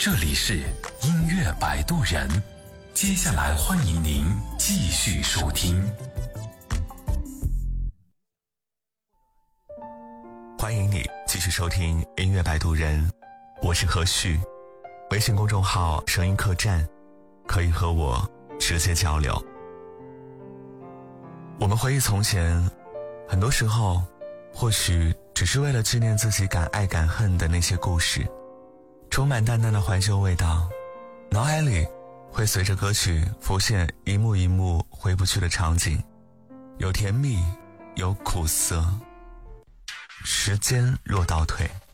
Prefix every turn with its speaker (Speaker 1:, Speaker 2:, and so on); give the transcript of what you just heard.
Speaker 1: 这里是音乐摆渡人，接下来欢迎您继续收听。
Speaker 2: 欢迎你继续收听音乐摆渡人，我是何旭。微信公众号声音客栈，可以和我直接交流。我们回忆从前，很多时候或许只是为了纪念自己敢爱敢恨的那些故事，充满淡淡的怀旧味道，脑海里会随着歌曲浮现一幕一幕回不去的场景，有甜蜜，有苦涩。时间若倒退，